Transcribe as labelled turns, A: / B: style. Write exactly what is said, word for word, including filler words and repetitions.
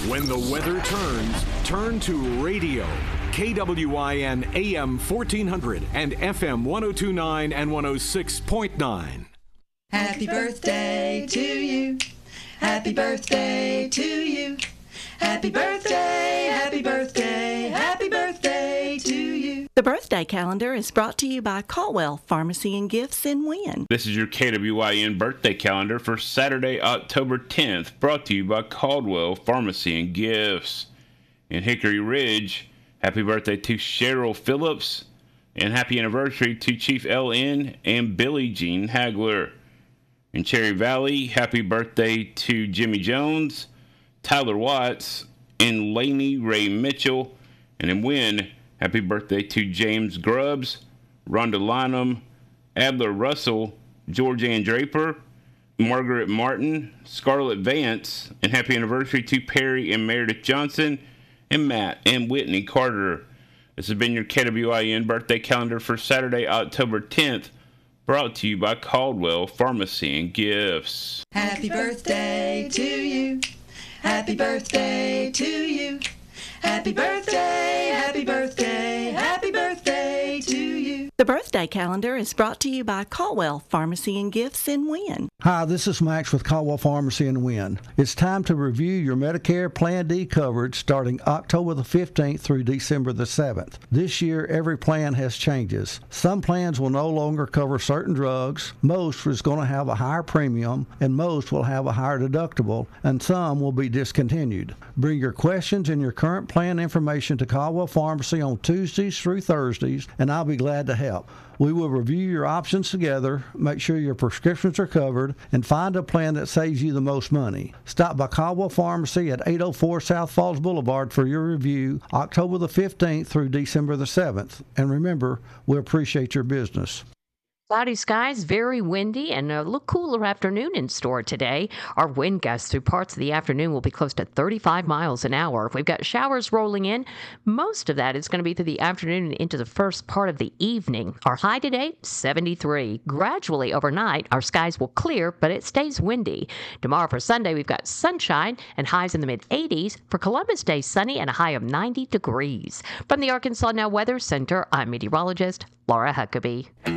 A: When the weather turns, turn to radio. K W I N A M fourteen hundred and F M one oh two point nine and one oh six point nine.
B: Happy birthday to you. Happy birthday to you. Happy birthday, happy birthday, happy birthday to you.
C: The birthday calendar is brought to you by Caldwell Pharmacy and Gifts in Wynn.
D: This is your K W I N birthday calendar for Saturday, October tenth, brought to you by Caldwell Pharmacy and Gifts. In Hickory Ridge, happy birthday to Cheryl Phillips, and happy anniversary to Chief L N and Billie Jean Hagler. In Cherry Valley, happy birthday to Jimmy Jones, Tyler Watts, and Lainey Ray Mitchell. And in Wynn, happy birthday to James Grubbs, Rhonda Lynham, Adler Russell, George Ann Draper, Margaret Martin, Scarlett Vance, and happy anniversary to Perry and Meredith Johnson, and Matt and Whitney Carter. This has been your K W I N birthday calendar for Saturday, October tenth, brought to you by Caldwell Pharmacy and Gifts.
B: Happy birthday to you. Happy birthday to you. Happy birthday, happy birthday, happy birthday to you.
C: The birthday calendar is brought to you by Caldwell Pharmacy and Gifts in Wynn.
E: Hi, this is Max with Caldwell Pharmacy in Wynn. It's time to review your Medicare Plan D coverage starting October the fifteenth through December the seventh. This year, every plan has changes. Some plans will no longer cover certain drugs, most is going to have a higher premium, and most will have a higher deductible, and some will be discontinued. Bring your questions and your current plan information to Caldwell Pharmacy on Tuesdays through Thursdays, and I'll be glad to help. We will review your options together, make sure your prescriptions are covered, and find a plan that saves you the most money. Stop by Caldwell Pharmacy at eight oh four South Falls Boulevard for your review October the fifteenth through December the seventh. And remember, we appreciate your business.
F: Cloudy skies, very windy, and a little cooler afternoon in store today. Our wind gusts through parts of the afternoon will be close to thirty-five miles an hour. We've got showers rolling in. Most of that is going to be through the afternoon and into the first part of the evening. Our high today, seventy-three. Gradually overnight, our skies will clear, but it stays windy. Tomorrow for Sunday, we've got sunshine and highs in the mid eighties. For Columbus Day, sunny and a high of ninety degrees. From the Arkansas Now Weather Center, I'm meteorologist Laura Huckabee.